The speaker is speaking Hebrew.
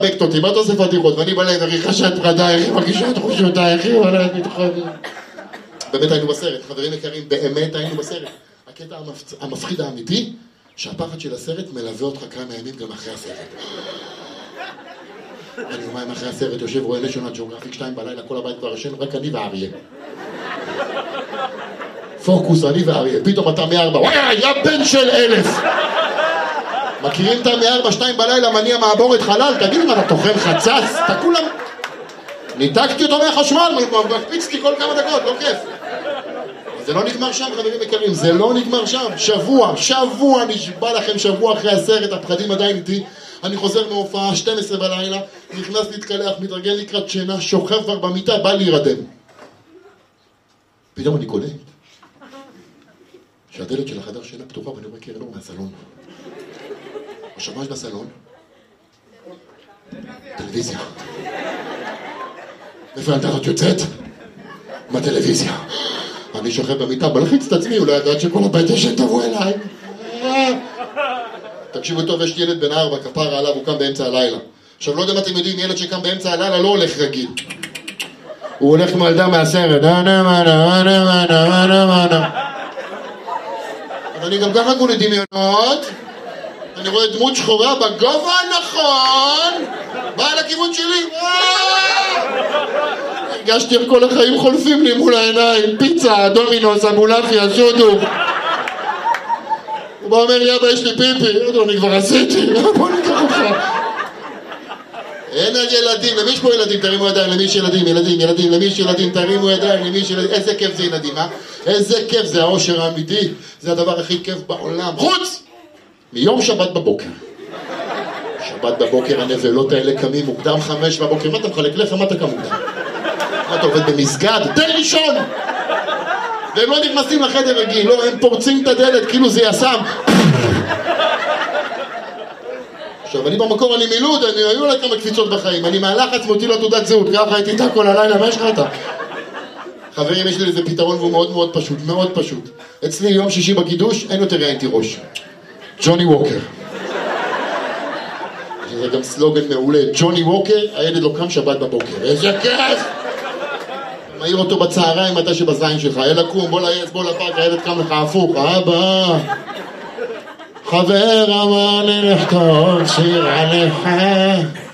אותי, מה אתה עושה פתיחות? ואני בא להם, איך חשת פרדייך, איך מרגישה את חושותייך, איך מלאת מתחוני. באמת היינו בסרט, חברים יקרים, באמת היינו בסרט. הקטע המפחיד האמיתי, שהפחד של הסרט מלווה אותך כמה ימים גם אחרי הסרט. אני יומיים אחרי הסרט יושב רואה נשיונל ג'אוגרפיק 2 בלילה, כל הבית כבר ישן, רק אני ואריה. פוקוס, אני ואריה, פתאום אתה מ4, וואי, היה בן של 1000. מכירים את מ4, 2 בלילה, מניע מעבורת חלל, תגיד מה, אתה תוכן חצץ? אתה כולם... ניתקתי אותו מהחשמל, מקפיצתי כל כמה דקות, לא כיף. זה לא נגמר שם, חברים יקרים, זה לא נגמר שם. שבוע, נשבע לכם, שבוע אחרי הסרט, הפחדים עדיין איתי. אני חוזר מהופעה, 12 בלילה, נכנס להתקלח, מתרגל לקראת שינה, שוכב כבר במיטה, בא להירדם. פתאום אני קולט שהדלת של החדר שינה פתוחה, ואני רואה קרן אור מהסלון. עכשיו, מה יש בסלון? טלוויזיה. איפה ילדה זאת יוצאת? מהטלוויזיה. אני שוכב במיטה, בלחיץ את עצמי, אולי ידעת שכל הבית ישן תבוא אליי. תקשיבו טוב, יש ילד בן 4, כפרה עליו, הוא קם באמצע הלילה. עכשיו, לא יודע אם אתם יודעים, ילד שקם באמצע הלילה לא הולך רגיל. הוא הולך כמו ילדה מהסרט. אז אני גם ככה כולי דמיונות. אני רואה דמות שחורה בגובה הנכון. באה לכיוון שלי. הרגשתי איך כל החיים חולפים לי מול העיניים. פיצה, דומינוס, אמבולפיה, זודו. הוא בא אומר לי, אבא, יש לי פיפי. אני כבר עשיתי. בוא ניקח אותך. אין על ילדים. למי יש פה ילדים? תרימו ידיים. למי יש ילדים? ילדים. למי יש ילדים? תרימו ידיים. למי יש ילדים? איזה כיף זה ילדים, אה? איזה כיף זה האושר האמיתי. זה הדבר הכי כיף בעולם. חוץ! מיום שבת בבוקר. שבת בבוקר הנבלות האלה קמים מוקדם 5 בבוקר. מה אתה מחלק לך? מה אתה קם מוקדם? מה אתה עובד במסגד? תן לישון! והם לא נכנסים לחדר רגיל, לא, הם פורצים את הדלת כאילו זה יסם. עכשיו, אני במקור, אני מילוד, היו לה כמה קפיצות בחיים. אני מהלחץ מותי לו תעודת זהות, ככה הייתי איתה כל הלילה, מה יש לך אתה? חברים, יש לי איזה פתרון והוא מאוד מאוד פשוט, מאוד פשוט. אצלי יום שישי בקידוש, אין יותר ראיינתי ראש. ג'וני ווקר. זה גם סלוגן מעולה. ג'וני ווקר, הילד לא קם שבת בבוקר. איזה כיף! מעיר אותו בצהריים, אתה שבזין שלך. יאללה קום, בוא לעץ, בוא לפארק, הילד קם לך הפוך. אבא! חבר אמר לי לכתוב שיר עליך.